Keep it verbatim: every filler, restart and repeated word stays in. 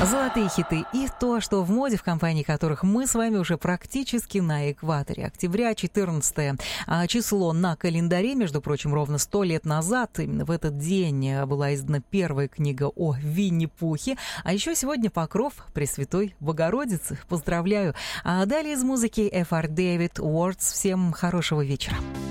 Золотые хиты и то, что в моде, в компании которых мы с вами уже практически на экваторе. Октября, четырнадцатое число на календаре. Между прочим, ровно сто лет назад, именно в этот день, была издана первая книга о Винни-Пухе. А еще сегодня покров Пресвятой Богородицы. Поздравляю. А далее из музыки эф ар David Words. Всем хорошего вечера.